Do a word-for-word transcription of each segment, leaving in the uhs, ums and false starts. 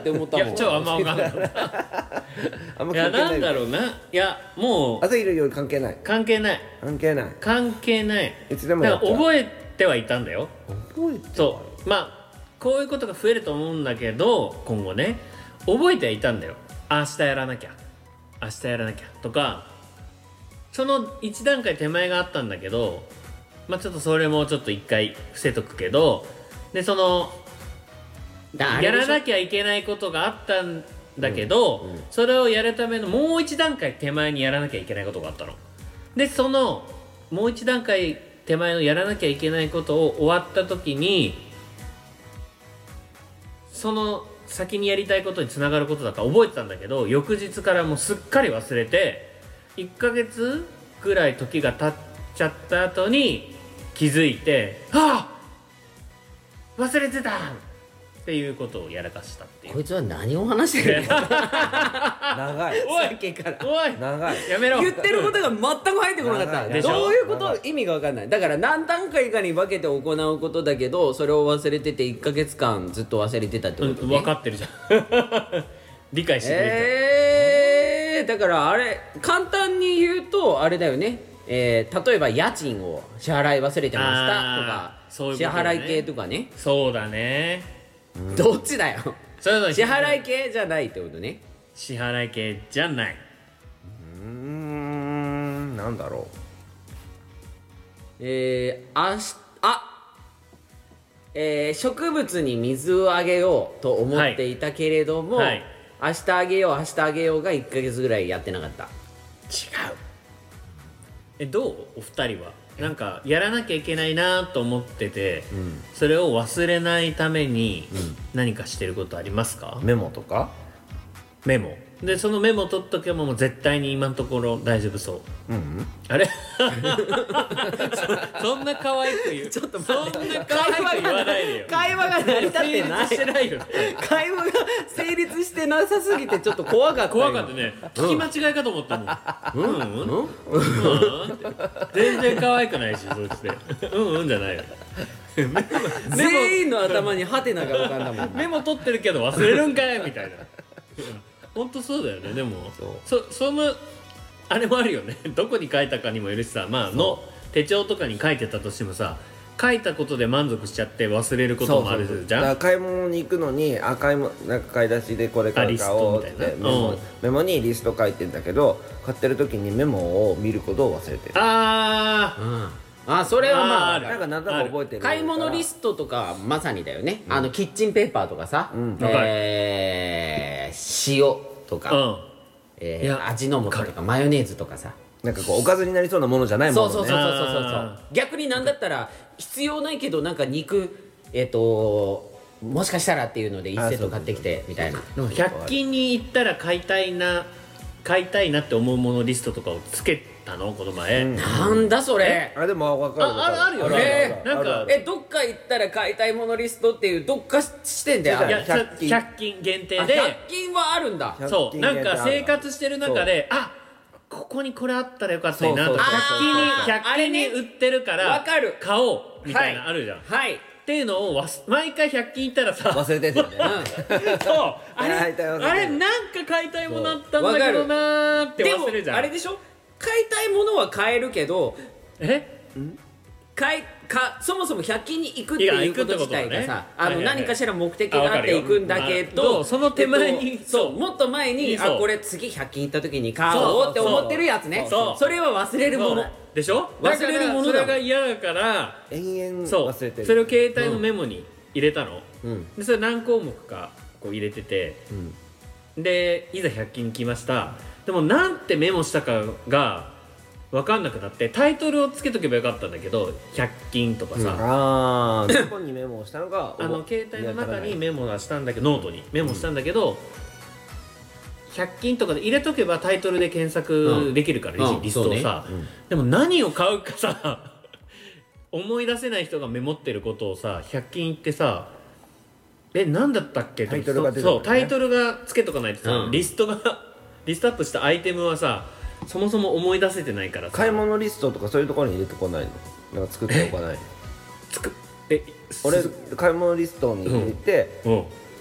って思ったもん。 いやちょあんま分かんないあんまいや関係ない。 なんだろうないやもう朝昼夜関係ない。 関係ない関係ない。 関係ないいつでもやだっちゃう。 から覚えてはいたんだよ。 覚えてそうまあこういうことが増えると思うんだけど今後ね覚えてはいたんだよ。明日やらなきゃ明日やらなきゃとかその一段階手前があったんだけどまあちょっとそれもちょっと一回伏せとくけどでそのだやらなきゃいけないことがあったんだけど、 うんうんそれをやるためのもう一段階手前にやらなきゃいけないことがあったのでそのもう一段階手前のやらなきゃいけないことを終わった時にその先にやりたいことにつながることだから覚えてたんだけど翌日からもうすっかり忘れていっかげつぐらい時が経っちゃった後に気づいてああ忘れてたっていうことをやらかしたっていうこいつは何を話してるの？ 長い。 おいさっきからおい長い。 やめろ言ってることが全く入ってこなかった。 でしょどういうこと長意味が分かんない。だから何段階かに分けて行うことだけどそれを忘れてていっかげつかんずっと忘れてたってうんことね。 分かってるじゃん理解してくれえー、だからあれ簡単に言うとあれだよね、えー、例えば家賃を支払い忘れてましたとかあーそういうことね支払い系とかね、 たそうだねどっちだよそういうの支払い系じゃないってことね。 支払い系じゃないうーん、なんだろえー、あしあえー、植物に水をあげようと思っていたけれども、 はいはい明日あげよう明日あげようがいっかげつぐらいやってなかった。 違うえどうお二人はなんかやらなきゃいけないなと思ってて、 うんそれを忘れないために何かしてることありますかう。、メモとか。 メモでそのメモ取っとけばもう絶対に今のところ大丈夫そううんうん。 あれそ, そんな可愛く言うちょっとそんな可愛く言わないでよ会話が成り立ってない成立してないよね会話が成立してなさすぎてちょっと怖かった。 怖かったね聞き間違いかと思ったもんうんうんうんうん全然可愛くないしそしてうんうんじゃないよ全員の頭にハテナが浮かんだもん。 メモ取ってるけど忘れるんかいみたいな本当そうだよね。でもそそのあれもあるよねどこに書いたかにもよるしさまあの手帳とかに書いてたとしてもさ書いたことで満足しちゃって忘れることもあるじゃん。 だから買い物に行くのにあ買いもなんか買い出しでこれから買おうってあリストみたいなメモ、 うんメモにリスト書いてんだけど買ってる時にメモを見ることを忘れてる。 あうん、あそれはまああーあるなんかなんとなく覚えてる。 買い物リストとかまさにだよね、あのキッチンペーパーとかさ、 んえー、塩とか、 あうんえいやー、味の素とかマヨネーズとかさ、 なんかこうおかずになりそうなものじゃないものね。 そうそうそうそうそうそうあ逆になんだったら必要ないけどなんか肉えっ、ともしかしたらっていうのでいちセット買ってきてみたいな。 でもひゃく均に行ったら買いたいな買いたいなって思うものリストとかをつけたのこの前、 うんなんだそれ。 あでも分かる分かああるあるよねあるあるなんかあるえどっか行ったら買いたいものリストっていうどっか視点である。 いやひゃく均ひゃく均限定あでひゃく均はあるんだ。 ひゃくそう均なんか限定ある生活してる中であここにこれあったらよかったなとかそうそうそうひゃく均にあーひゃく均に売ってるからわかる買おうみたいなあるじゃん、 はい。 っていうのをわす毎回ひゃく均行ったらさ忘れてんだよね。 そうあれ買いたい忘れてるあれなんか買いたいものあったんだけどなーってでも忘れるじゃんあれでしょ、買いたいものは買えるけどえ買いかそもそもひゃく均に行くっていうこと自体がさ、 いや行くってことはねあのはいはいはい何かしら目的があって行くんだけあわかるど、 よその手前にえっとそうもっと前にそうあこれ次ひゃく均行った時に買おうって思ってるやつね。 そうそれは忘れるもの。 でしょ忘れるものだもんだからそれが嫌だから延々 そう忘れてる。 それを携帯のメモに入れたの、 うんでそれ何項目かこう入れてて、でいざひゃく均来ましたでもなんてメモしたかが分かんなくなってタイトルをつけとけばよかったんだけどひゃく均とかさ、 ああどこにメモをしたのかあの携帯の中にメモはしたんだけどノートにメモしたんだけど、ひゃく均とかで入れとけばタイトルで検索できるから、 うんリストをさ、 そうねでも何を買うかさ思い出せない人がメモってることをさひゃく均行ってさえ何だったっけタイトルが出てくるねそうタイトルがつけとかないとさ、 うんリストがリストアップしたアイテムはさそもそも思い出せてないからさ買い物リストとかそういうところに入れてこないのなんか作っておかないつくえ俺す買い物リストに入れて、 うん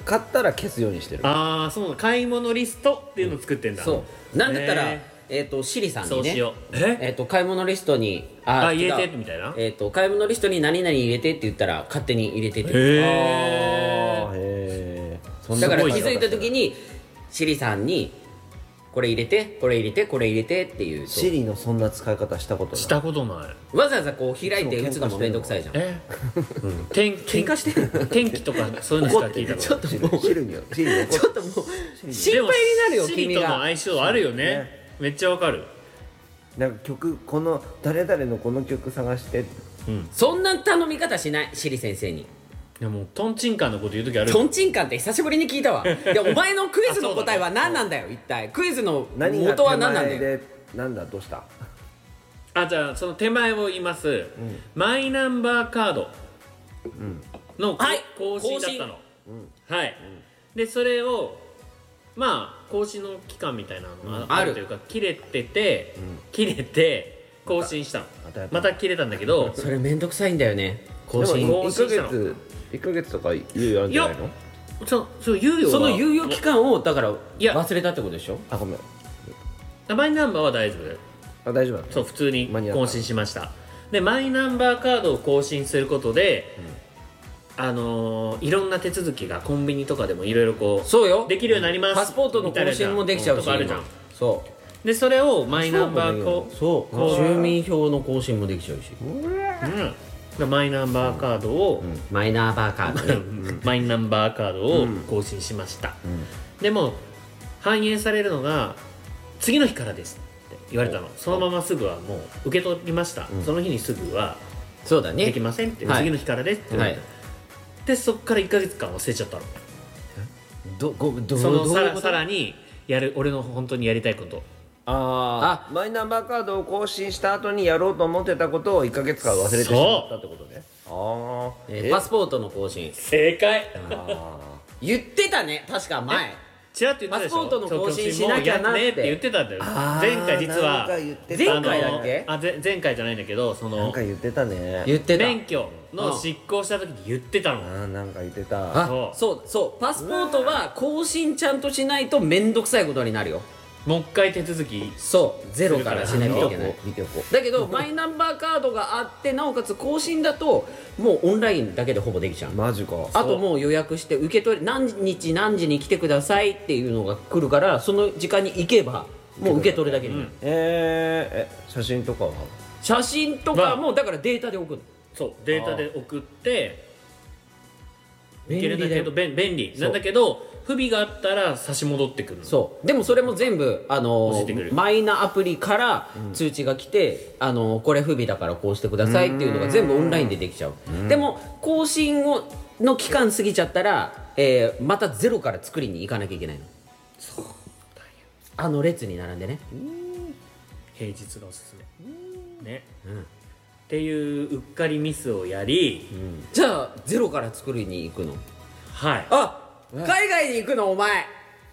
買ったら消すようにしてる。 ああそうなの、買い物リストっていうのを作ってんだ、 そうなんだったらへえっとシリさんにねそうしよう。ええっと買い物リストにあ違うあ入れてみたいな。 えっと買い物リストに何々入れてって言ったら勝手に入れててへえ。 あーへーそんだからなこと気づいた時にシリさんにこれ入れてこれ入れてこれ入れてっていうとシリのそんな使い方したことない。 したことない。 わざわざこう開いて打つのもめんどくさいじゃんえ、うん、天喧嘩してる天気とかそういうのしか聞いたことない。 ちょっともうシリにシリに怒ちょっともう心配になるよシリとの君が相性あるよね。 ねめっちゃわかる。 なんか曲この誰々のこの曲探してうん。 そんな頼み方しないシリ先生にいやもうトンチンカンのこと言う時ある。 トンチンカンって久しぶりに聞いたわでお前のクイズの答えは何なんだよ一体クイズの何が元は何なんだよ手前でなんだどうした。 あじゃあその手前を言います、マイナンバーカードの、 はい更新だったの、はい、でそれをまあ更新の期間みたいなのがうんあるあるというか切れてて、切れて更新したのまたやったまた切れたんだけどそれめんどくさいんだよね更新でも1ヶ更新したの月いっかげつとか猶予あるんじゃないの。 そそう猶予はその猶予期間をだからいや忘れたってことでしょあごめんマイナンバーは大丈夫だよ。 あ大丈夫なの。 そう普通に間に合った更新しました。でマイナンバーカードを更新することで、あのーいろんな手続きがコンビニとかでもいろいろこうそうよできるようになります。 パスポートの更新もできちゃうしとかあるじゃん。 今そうでそれをマイナンバーこそうこう住民票の更新もできちゃうしうんでマイナンバーカードを、 マイナンバーカードねマイナンバーカードを更新しました、でも反映されるのが次の日からですって言われたの。そのまますぐはもう受け取りました、その日にすぐはそうだねできませんって、 はい次の日からですって言われた、 はいでそっからいっかげつかん忘れちゃったの。 どごどそのさらどういうことさらにやる俺の本当にやりたいことああマイナンバーカードを更新した後にやろうと思ってたことをいっかげつかん忘れてしまったってことね。ああえーパスポートの更新正解言ってたね確か前ちらっと言ってたでしょ。 パスポートの更新しなきゃなってもうやんねって言ってたんだよ。 あー前回実はなんか言ってた前回だっけあのあぜ前回じゃないんだけどそのなんか言ってたね。 言ってた免許の執行した時に言ってたの。 ああなんか言ってた。 あそうそうそうパスポートは更新ちゃんとしないと面倒くさいことになるよもう一回手続きそうゼロからしなきゃいけない見ておこう。 だけどマイナンバーカードがあってなおかつ更新だともうオンラインだけでほぼできちゃうマジか。 あともう予約して受け取り何日何時に来てくださいっていうのが来るからその時間に行けばもう受け取るだけになる、 えー、え写真とかは写真とかもだからデータで送るそうデータで送っていけるんだ便利だよけど便便利そうなんだけど不備があったら差し戻ってくるの。 そうでもそれも全部、あの教えてくれるマイナアプリから通知が来て、あのこれ不備だからこうしてくださいっていうのが全部オンラインでできちゃうでも更新をの期間過ぎちゃったら、えーまたゼロから作りに行かなきゃいけないのそうあの列に並んでね平日がおすすめね、っていううっかりミスをやり、 じゃあゼロから作りに行くのはいあ海外に行くのお前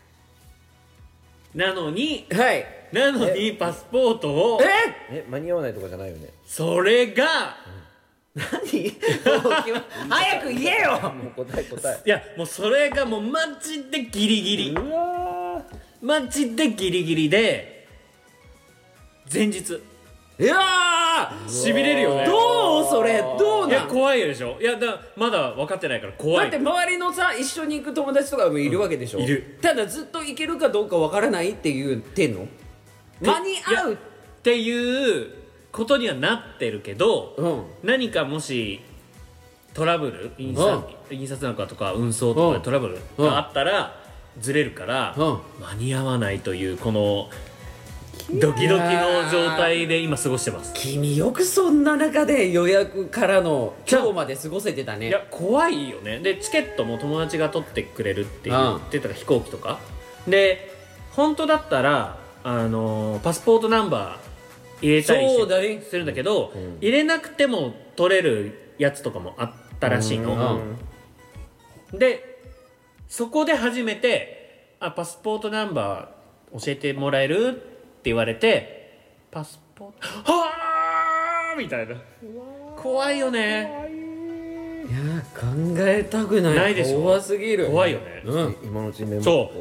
なのにはいなのにパスポートをええ間に合わないとかじゃないよね。 それが何もう決ま早く言えよもう答え答え。 いやもうそれがもうマジでギリギリうわマジでギリギリで前日いやーしびれるよね。 どうそれどういやなん怖いでしょ。いやだまだ分かってないから怖い。 だって周りのさ一緒に行く友達とかもいるわけでしょ、 いるただずっと行けるかどうかわからないって言ってんの間に合うっていうことにはなってるけど、 うん何かもしトラブル印刷,、印刷なんかとか運送とかでトラブルがあったらずれるから、 うん間に合わないというこのドキドキの状態で今過ごしてます。 君よくそんな中で予約からの今日まで過ごせてたねいや怖いよね。でチケットも友達が取ってくれるって言ってたから、飛行機とかで本当だったらあのーパスポートナンバー入れたりしそうだねするんだけど、入れなくても取れるやつとかもあったらしいの、でそこで初めてあパスポートナンバー教えてもらえるって言われてパスポートはあみたいな怖いよね考えたくない。 ないでしょ怖すぎる。 怖いよねうん。 今のうちにメモそ